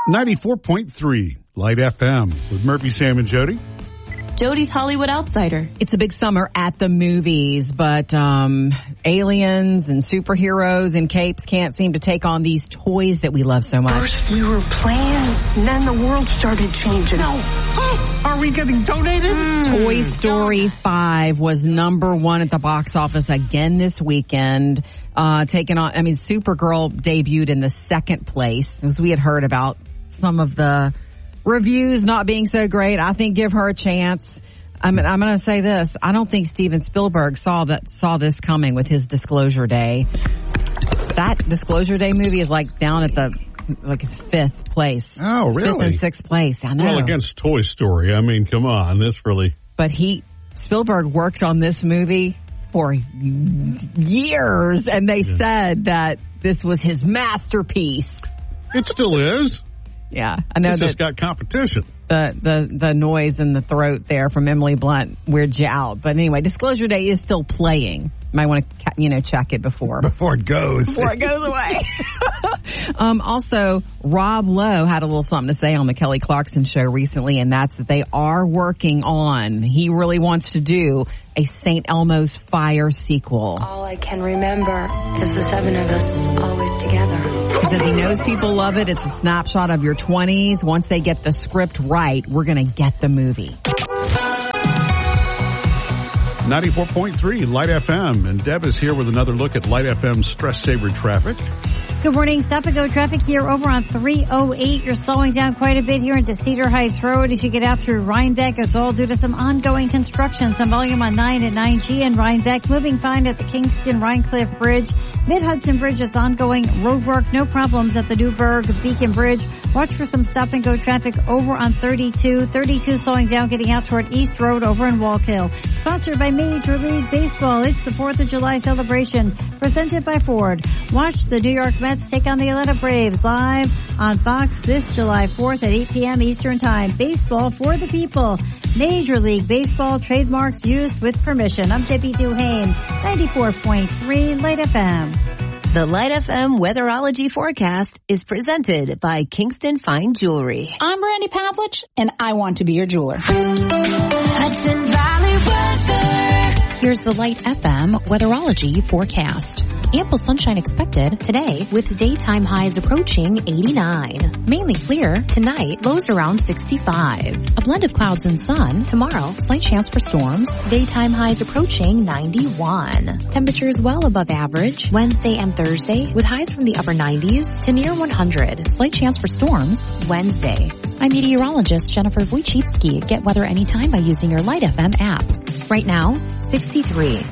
94.3 Light FM with Murphy, Sam, and Jody. Jody's Hollywood Outsider. It's a big summer at the movies, but aliens and superheroes and capes can't seem to take on these toys that we love so much. First we were playing, and then the world started changing. No! Oh, are we getting donated? Toy Story 5 was number one at the box office again this weekend. Supergirl debuted in the second place, as we had heard about some of the reviews not being so great. I think give her a chance. I'm going to say this. I don't think Steven Spielberg saw this coming with his Disclosure Day. That Disclosure Day movie is down at the fifth place. Oh, really? Fifth and sixth place. I know. Well, against Toy Story. I mean, come on. This really. But Spielberg worked on this movie for years, and they said that this was his masterpiece. It still is. Yeah, I know. It's just got competition. The noise in the throat there from Emily Blunt weirds you out. But anyway, Disclosure Day is still playing. You might want to, check it before it goes. Before it goes away. Also, Rob Lowe had a little something to say on the Kelly Clarkson show recently, and that's that they are working on, he really wants to do a St. Elmo's Fire sequel. All I can remember is the seven of us always together. He says he knows people love it. It's a snapshot of your 20s. Once they get the script right, we're going to get the movie. 94.3 Light FM, and Deb is here with another look at Light FM's stress saver traffic. Good morning. Stop and go traffic here over on 308. You're slowing down quite a bit here into Cedar Heights Road as you get out through Rhinebeck. It's all due to some ongoing construction. Some volume on 9 and 9G in Rhinebeck. Moving fine at the Kingston Rhinecliff Bridge. Mid-Hudson Bridge, it's ongoing road work. No problems at the Newburgh Beacon Bridge. Watch for some stop and go traffic over on 32. 32 slowing down getting out toward East Road over in Wallkill. Sponsored by Major League Baseball. It's the 4th of July celebration presented by Ford. Watch the New York Mets take on the Atlanta Braves live on Fox this July 4th at 8 p.m. Eastern Time. Baseball for the people. Major League Baseball trademarks used with permission. I'm Debbie Duhane, 94.3 Light FM. The Light FM Weatherology Forecast is presented by Kingston Fine Jewelry. I'm Brandy Pavlich, and I want to be your jeweler. Hudson Valley weather. Here's the Light FM Weatherology Forecast. Ample sunshine expected today with daytime highs approaching 89. Mainly clear tonight, lows around 65. A blend of clouds and sun tomorrow, slight chance for storms. Daytime highs approaching 91. Temperatures well above average Wednesday and Thursday with highs from the upper 90s to near 100. Slight chance for storms Wednesday. I'm meteorologist Jennifer Wojcicki. Get weather anytime by using your Light FM app. Right now, 63.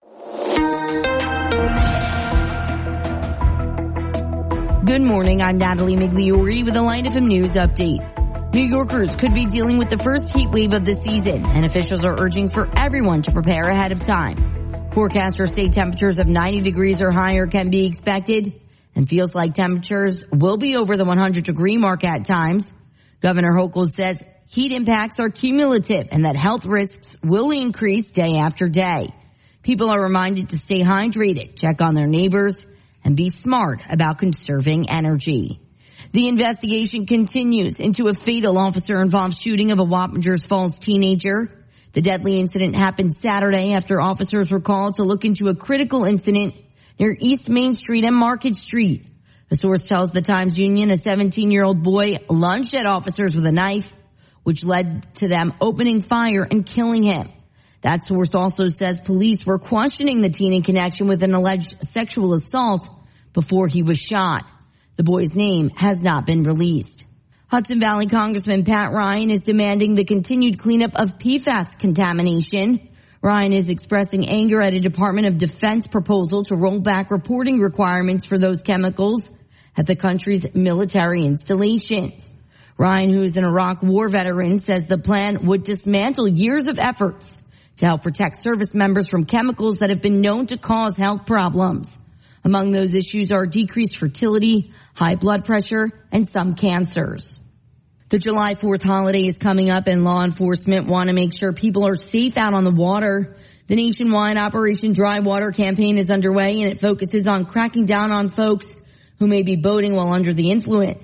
Good morning, I'm Natalie Migliori with a Light FM News update. New Yorkers could be dealing with the first heat wave of the season, and officials are urging for everyone to prepare ahead of time. Forecasters say temperatures of 90 degrees or higher can be expected, and feels like temperatures will be over the 100-degree mark at times. Governor Hochul says heat impacts are cumulative and that health risks will increase day after day. People are reminded to stay hydrated, check on their neighbors, and be smart about conserving energy. The investigation continues into a fatal officer-involved shooting of a Wappingers Falls teenager. The deadly incident happened Saturday after officers were called to look into a critical incident near East Main Street and Market Street. A source tells the Times-Union a 17-year-old boy lunged at officers with a knife, which led to them opening fire and killing him. That source also says police were questioning the teen in connection with an alleged sexual assault before he was shot. The boy's name has not been released. Hudson Valley Congressman Pat Ryan is demanding the continued cleanup of PFAS contamination. Ryan is expressing anger at a Department of Defense proposal to roll back reporting requirements for those chemicals at the country's military installations. Ryan, who is an Iraq war veteran, says the plan would dismantle years of efforts to help protect service members from chemicals that have been known to cause health problems. Among those issues are decreased fertility, high blood pressure, and some cancers. The July 4th holiday is coming up, and law enforcement want to make sure people are safe out on the water. The nationwide Operation Dry Water campaign is underway, and it focuses on cracking down on folks who may be boating while under the influence.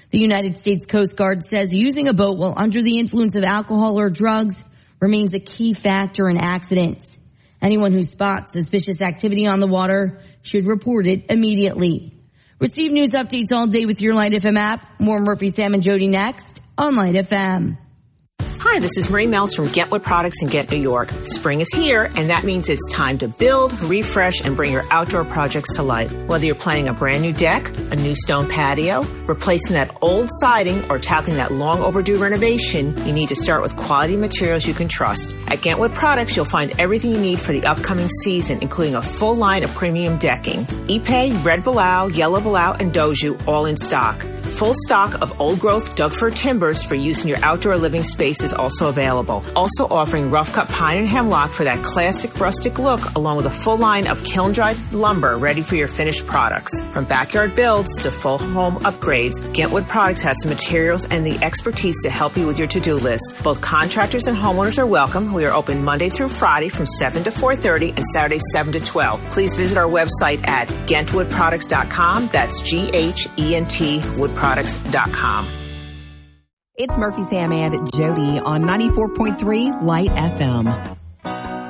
The United States Coast Guard says using a boat while under the influence of alcohol or drugs remains a key factor in accidents. Anyone who spots suspicious activity on the water should report it immediately. Receive news updates all day with your Light FM app. More Murphy, Sam, and Jody next on Light FM. Hi, this is Marie Meltz from Get Wood Products in Ghent, New York. Spring is here, and that means it's time to build, refresh, and bring your outdoor projects to life. Whether you're planning a brand new deck, a new stone patio, replacing that old siding, or tackling that long overdue renovation, you need to start with quality materials you can trust. At Ghent Wood Products, you'll find everything you need for the upcoming season, including a full line of premium decking. Ipe, Red Balau, Yellow Balau, and Doju, all in stock. Full stock of old-growth Doug-fir timbers for use in your outdoor living space is also available. Also offering rough-cut pine and hemlock for that classic rustic look, along with a full line of kiln-dried lumber ready for your finished products. From backyard builds to full home upgrades, Ghent Wood Products has the materials and the expertise to help you with your to-do list. Both contractors and homeowners are welcome. We are open Monday through Friday from 7 to 4:30 and Saturday 7 to 12. Please visit our website at GhentWoodProducts.com. That's G-H-E-N-T woodproducts.com. It's Murphy, Sam, and Jody on 94.3 Light FM.